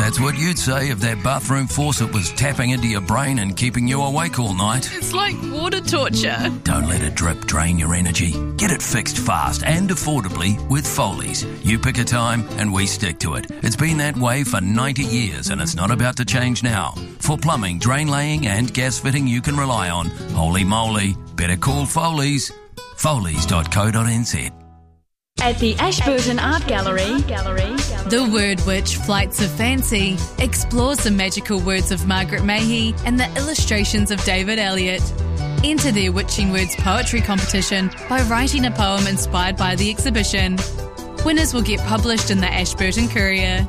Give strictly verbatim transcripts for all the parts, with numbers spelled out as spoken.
That's what you'd say if that bathroom faucet was tapping into your brain and keeping you awake all night. It's like water torture. Don't let a drip drain your energy. Get it fixed fast and affordably with Foley's. You pick a time and we stick to it. It's been that way for ninety years and it's not about to change now. For plumbing, drain laying and gas fitting you can rely on, holy moly, better call Foley's. Foley's dot co dot n z. At the Ashburton Art Gallery, Gallery, The Word Witch Flights of Fancy explores the magical words of Margaret Mahy and the illustrations of David Elliott. Enter their Witching Words poetry competition by writing a poem inspired by the exhibition. Winners will get published in the Ashburton Courier.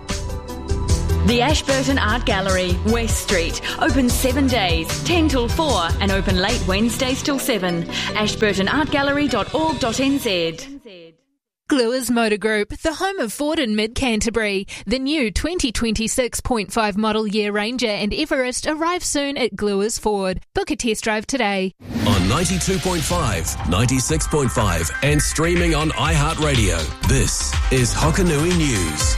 The Ashburton Art Gallery, West Street, open seven days, ten till four, and open late Wednesdays till seven. ashburton art gallery dot org dot n z. Gluers Motor Group, the home of Ford in Mid-Canterbury. The new twenty twenty-six point five model year Ranger and Everest arrive soon at Gluers Ford. Book a test drive today. On ninety-two point five, ninety-six point five and streaming on iHeartRadio. This is Hokanui News.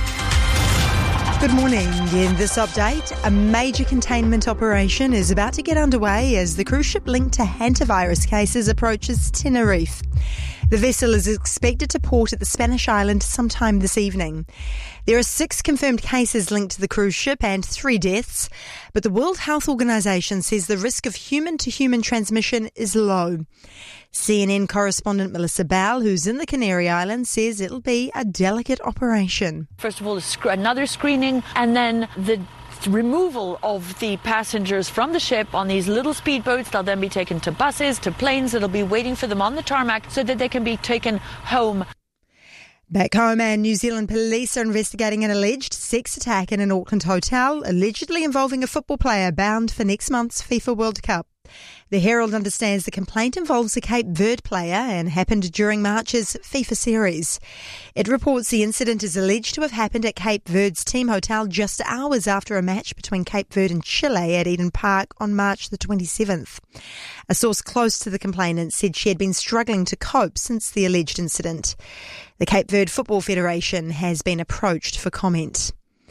Good morning. In this update, a major containment operation is about to get underway as the cruise ship linked to hantavirus cases approaches Tenerife. The vessel is expected to port at the Spanish island sometime this evening. There are six confirmed cases linked to the cruise ship and three deaths, but the World Health Organization says the risk of human-to-human transmission is low. C N N correspondent Melissa Bell, who's in the Canary Islands, says it'll be a delicate operation. First of all, another screening, and then the removal of the passengers from the ship on these little speedboats. They'll then be taken to buses, to planes that'll be waiting for them on the tarmac so that they can be taken home. Back home, and New Zealand police are investigating an alleged sex attack in an Auckland hotel, allegedly involving a football player bound for next month's FIFA World Cup. The Herald understands the complaint involves a Cape Verde player and happened during March's FIFA series. It reports the incident is alleged to have happened at Cape Verde's team hotel just hours after a match between Cape Verde and Chile at Eden Park on March the twenty-seventh. A source close to the complainant said she had been struggling to cope since the alleged incident. The Cape Verde Football Federation has been approached for comment.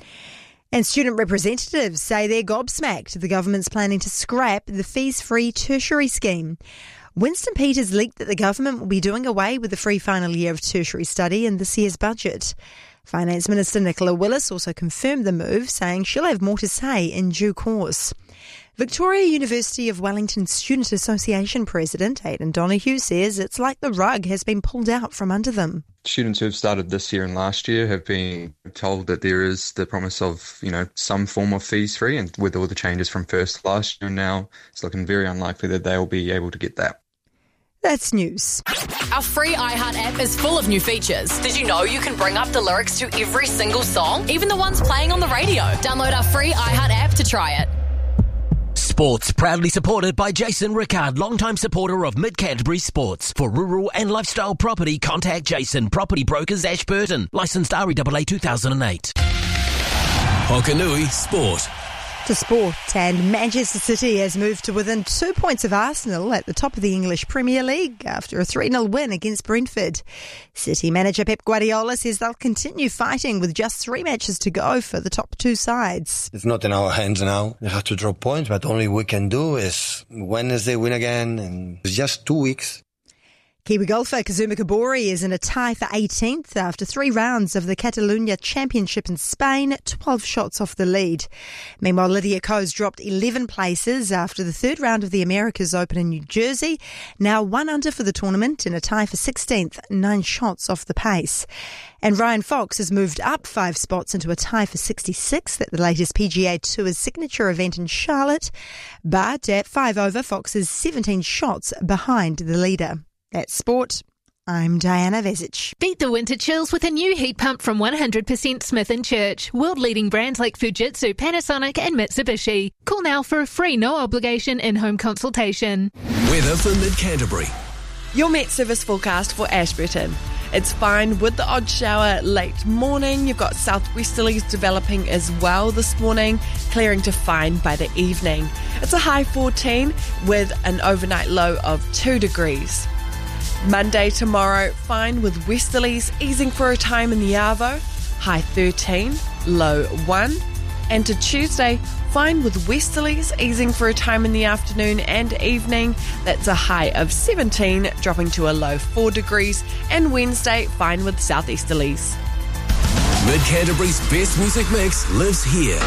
And student representatives say they're gobsmacked the government's planning to scrap the fees-free tertiary scheme. Winston Peters leaked that the government will be doing away with the free final year of tertiary study in this year's budget. Finance Minister Nicola Willis also confirmed the move, saying she'll have more to say in due course. Victoria University of Wellington Student Association President Aidan Donoghue says it's like the rug has been pulled out from under them. Students who have started this year and last year have been told that there is the promise of, you know, some form of fees free, and with all the changes from first last year now, it's looking very unlikely that they will be able to get that. That's news. Our free iHeart app is full of new features. Did you know you can bring up the lyrics to every single song, even the ones playing on the radio? Download our free iHeart app to try it. Sports, proudly supported by Jason Rickard, longtime supporter of Mid-Canterbury Sports. For rural and lifestyle property, contact Jason, Property Brokers, Ashburton. Licensed R E A A two thousand eight. Hokanui Sport. To sport, and Manchester City has moved to within two points of Arsenal at the top of the English Premier League after a three nil win against Brentford. City manager Pep Guardiola says they'll continue fighting with just three matches to go for the top two sides. It's not in our hands now. We have to drop points, but all we can do is Wednesday win again, and it's just two weeks. Kiwi golfer Kazuma Kobori is in a tie for eighteenth after three rounds of the Catalunya Championship in Spain, twelve shots off the lead. Meanwhile, Lydia Ko's dropped eleven places after the third round of the Americas Open in New Jersey, now one under for the tournament in a tie for sixteenth, nine shots off the pace. And Ryan Fox has moved up five spots into a tie for sixty-sixth at the latest P G A Tour's signature event in Charlotte, but at five over, Fox is seventeen shots behind the leader. That's sport. I'm Diana Vezic. Beat the winter chills with a new heat pump from one hundred percent Smith and Church. World-leading brands like Fujitsu, Panasonic and Mitsubishi. Call now for a free no-obligation in-home consultation. Weather for Mid-Canterbury. Your Met Service forecast for Ashburton. It's fine with the odd shower late morning. You've got southwesterlies developing as well this morning, clearing to fine by the evening. It's a high fourteen with an overnight low of two degrees. Monday tomorrow, fine with westerlies easing for a time in the Arvo, high thirteen, low one. And to Tuesday, fine with westerlies easing for a time in the afternoon and evening. That's a high of seventeen, dropping to a low four degrees. And Wednesday, fine with southeasterlies. Mid Canterbury's best music mix lives here.